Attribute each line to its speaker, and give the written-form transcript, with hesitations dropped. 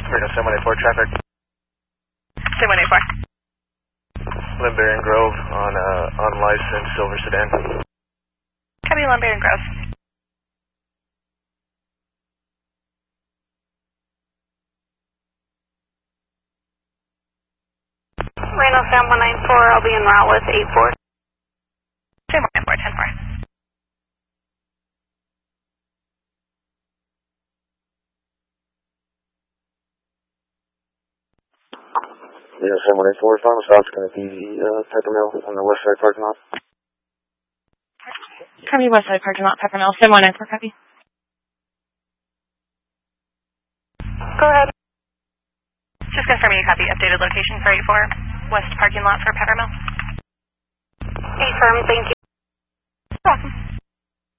Speaker 1: Reno 714 traffic.
Speaker 2: 7184.
Speaker 1: Limberry Grove on license, silver sedan.
Speaker 2: Copy, Limberry Grove.
Speaker 3: Reno 7194, I'll be en route with 84.
Speaker 2: 7194, 10-4.
Speaker 1: Reno 7184, final stop's going to be Peppermill on the west side parking lot.
Speaker 2: Copy, west side parking lot, Peppermill. 7194, copy.
Speaker 3: Go ahead.
Speaker 2: Just confirming you copy updated location for 84, west parking lot for Peppermill.
Speaker 3: Affirm, thank you.
Speaker 2: You're welcome.